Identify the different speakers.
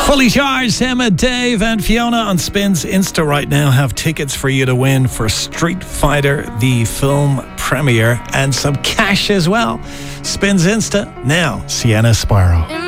Speaker 1: Fully Charged, Emma, Dave and Fiona on Spins Insta right now have tickets for you to win for Street Fighter, the film premiere, and some cash as well. Spins Insta now, Sienna Sparrow.